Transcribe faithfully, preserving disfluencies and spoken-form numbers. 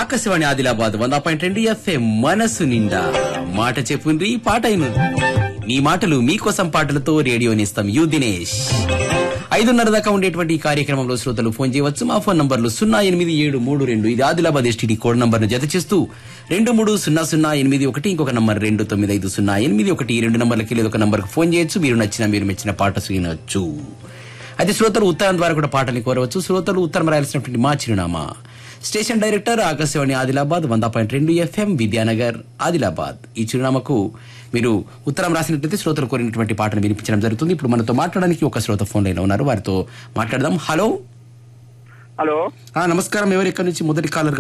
ఆకాశవాణి ఆదిలాబాద్ వంద పాయింట్ రెండు ఎఫ్ఎం మనసు నిండా మాట చెప్పుండ్రి పాట అయిన మీ మాటలు మీకోసం పాటలతో రేడియోనిస్తాం యు దినేష్. ఐదున్నర దాకా ఉండేటువంటి ఈ కార్యక్రమంలో శ్రోతలు ఫోన్ చేయవచ్చు. మా ఫోన్ నంబర్లు సున్నా ఎనిమిది ఏడు మూడు రెండు ఇది ఆదిలాబాద్ ఎస్టీడీ కోడ్ నంబర్ ను జత చేస్తూ రెండు మూడు సున్నా సున్నా ఎనిమిది ఒకటి ఇంకొక నంబర్ రెండు తొమ్మిది ఐదు సున్నా ఎనిమిది ఒకటి ఈ రెండు నంబర్లకి లేదా ఒక నంబర్ కు ఫోన్ చేయొచ్చు. మీరు నచ్చిన మీరు మెచ్చిన పాట వినొచ్చు. అయితే శ్రోతలు ఉత్తరం ద్వారా కూడా పాటలు కోరవచ్చు. శ్రోతలు ఉత్తరం రాయాల్సినటువంటి మా చిరునామా స్టేషన్ డైరెక్టర్ ఆకాశవాణి ఆదిలాబాద్ వంద పాయింట్ రెండు ఎఫ్ఎం విద్యానగర్ ఆదిలాబాద్. ఈ చిరునామాకు మీరు ఉత్తరం రాసినట్లయితే శ్రోతలు కోరినటువంటి పాటను వినిపించడం జరుగుతుంది. ఇప్పుడు మనతో మాట్లాడడానికి ఒక శ్రోత ఫోన్ లైన్ ఉన్నారు, వారితో మాట్లాడదాం. హలో హలో నమస్కారం, ఎవరు ఎక్కడి నుంచి మొదటి కాలర్